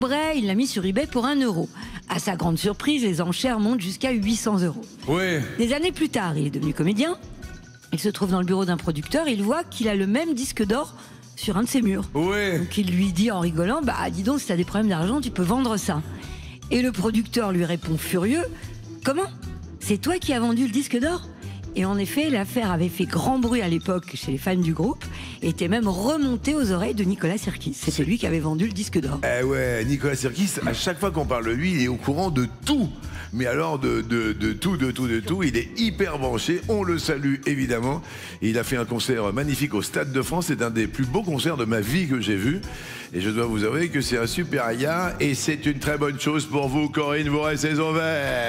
Vrai, il l'a mis sur eBay pour 1 euro. À sa grande surprise, les enchères montent jusqu'à 800 euros. Ouais. Des années plus tard, il est devenu comédien. Il se trouve dans le bureau d'un producteur et il voit qu'il a le même disque d'or sur un de ses murs. Ouais. Donc il lui dit en rigolant, bah dis donc, si t'as des problèmes d'argent, tu peux vendre ça. Et le producteur lui répond furieux, comment? C'est toi qui as vendu le disque d'or? Et en effet, l'affaire avait fait grand bruit à l'époque chez les fans du groupe et était même remontée aux oreilles de Nicolas Sirkis. C'était lui qui avait vendu le disque d'or. Eh ouais, Nicolas Sirkis, à chaque fois qu'on parle de lui, il est au courant de tout. Mais alors de tout, il est hyper branché, on le salue évidemment. Il a fait un concert magnifique au Stade de France, c'est un des plus beaux concerts de ma vie que j'ai vu. Et je dois vous avouer que c'est un super gars et c'est une très bonne chose pour vous, Corinne, vous restez au vert.